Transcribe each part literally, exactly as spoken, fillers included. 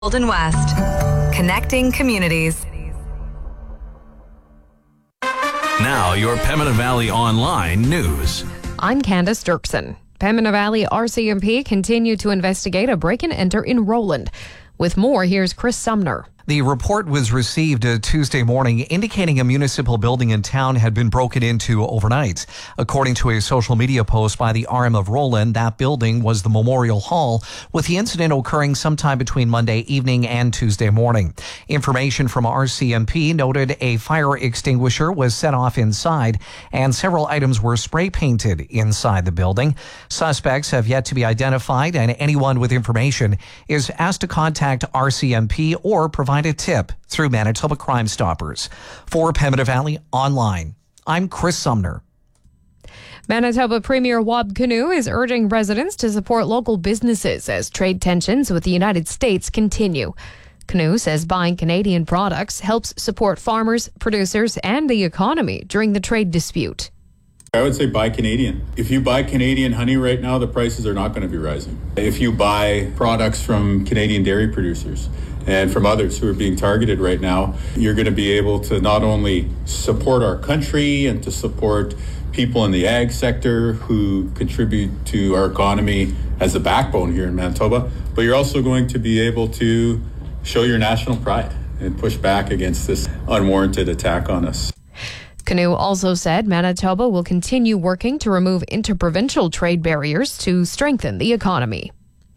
Golden West, connecting communities. Now, your Pembina Valley Online news. I'm Candace Dirksen. Pembina Valley R C M P continue to investigate a break-and-enter in Roland. With more, here's Chris Sumner. The report was received uh, Tuesday morning indicating a municipal building in town had been broken into overnight. According to a social media post by the R M of Roland, that building was the Memorial Hall, with the incident occurring sometime between Monday evening and Tuesday morning. Information from R C M P noted a fire extinguisher was set off inside and several items were spray painted inside the building. Suspects have yet to be identified, and anyone with information is asked to contact R C M P or provide a tip through Manitoba Crime Stoppers. For Pembina Valley Online, I'm Chris Sumner. Manitoba Premier Wab Kinew is urging residents to support local businesses as trade tensions with the United States continue. Kinew says buying Canadian products helps support farmers, producers, and the economy during the trade dispute. I would say buy Canadian. If you buy Canadian honey right now, the prices are not going to be rising. If you buy products from Canadian dairy producers and from others who are being targeted right now, you're going to be able to not only support our country and to support people in the ag sector who contribute to our economy as a backbone here in Manitoba, but you're also going to be able to show your national pride and push back against this unwarranted attack on us. Kinew also said Manitoba will continue working to remove interprovincial trade barriers to strengthen the economy.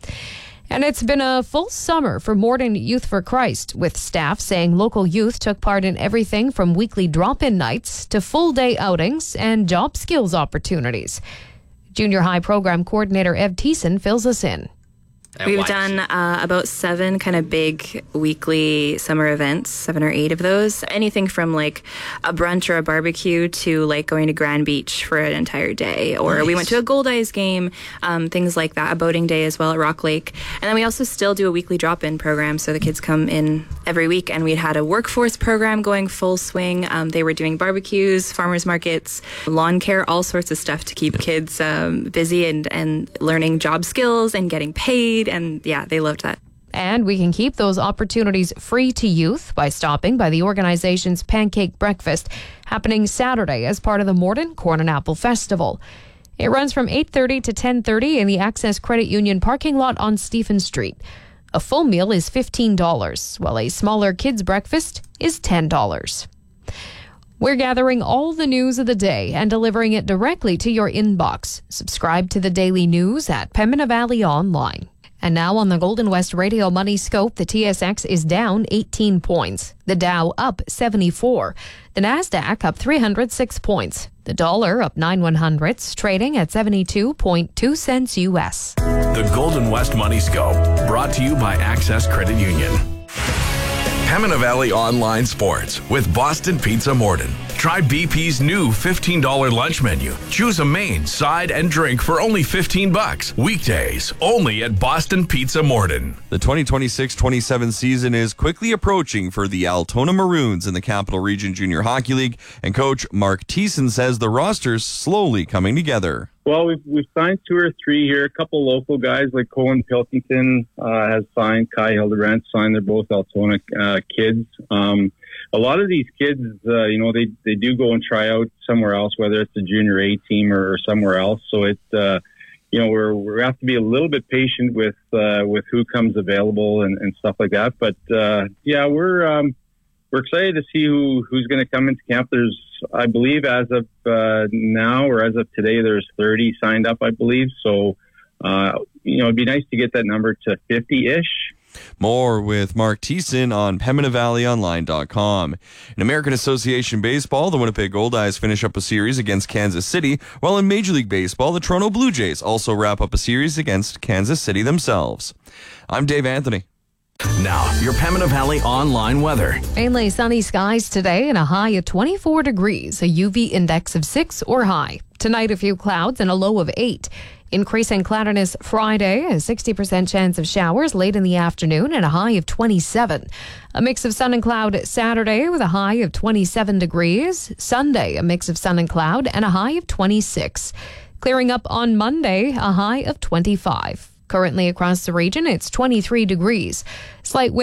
And it's been a full summer for Morden Youth for Christ, with staff saying local youth took part in everything from weekly drop-in nights to full-day outings and job skills opportunities. Junior High Program Coordinator Ev Thiessen fills us in. We've done uh, about seven kind of big weekly summer events, seven or eight of those. Anything from like a brunch or a barbecue to like going to Grand Beach for an entire day. Or nice. We went to a Gold Eyes game, um, things like that, a boating day as well at Rock Lake. And then we also still do a weekly drop-in program. So the kids come in every week, and we had a workforce program going full swing. Um, they were doing barbecues, farmers markets, lawn care, all sorts of stuff to keep kids um, busy and, and learning job skills and getting paid. And yeah, they loved that. And we can keep those opportunities free to youth by stopping by the organization's Pancake Breakfast, happening Saturday as part of the Morden Corn and Apple Festival. It runs from eight thirty to ten thirty in the Access Credit Union parking lot on Stephen Street. A full meal is fifteen dollars, while a smaller kids' breakfast is ten dollars. We're gathering all the news of the day and delivering it directly to your inbox. Subscribe to the daily news at Pembina Valley Online. And now on the Golden West Radio Money Scope, the T S X is down eighteen points. The Dow up seventy-four. The Nasdaq up three hundred six points. The dollar up nine one hundredths, trading at seventy-two point two cents U S. The Golden West Money Scope, brought to you by Access Credit Union. Pembina Valley Online Sports with Boston Pizza Morden. Try B P's new fifteen dollars lunch menu. Choose a main, side, and drink for only fifteen bucks. Weekdays, only at Boston Pizza Morden. The twenty twenty-six twenty-seven season is quickly approaching for the Altona Maroons in the Capital Region Junior Hockey League, and coach Mark Thiessen says the roster's slowly coming together. Well, we've, we've signed two or three here. A couple local guys like Colin Pilkington uh, has signed. Kai Hildebrandt signed. They're both Altona uh, kids. Um, a lot of these kids, uh, you know, they, they do go and try out somewhere else, whether it's the junior A team or, or somewhere else. So it, uh, you know, we're we have to be a little bit patient with uh, with who comes available and, and stuff like that. But uh, yeah, we're um, we're excited to see who who's going to come into camp. There's, I believe, as of uh, now or as of today, there's thirty signed up, I believe. So, uh, you know, it'd be nice to get that number to fifty-ish. More with Mark Thiessen on Pembina Valley Online dot com. In American Association Baseball, the Winnipeg Goldeyes finish up a series against Kansas City, while in Major League Baseball, the Toronto Blue Jays also wrap up a series against Kansas City themselves. I'm Dave Anthony. Now, your Pembina Valley Online weather. Mainly sunny skies today and a high of twenty-four degrees, a U V index of six or high. Tonight, a few clouds and a low of eight. Increasing cloudiness Friday, a sixty percent chance of showers late in the afternoon and a high of twenty-seven. A mix of sun and cloud Saturday with a high of twenty-seven degrees. Sunday, a mix of sun and cloud and a high of twenty-six. Clearing up on Monday, a high of twenty-five. Currently across the region, it's twenty-three degrees. Slight wind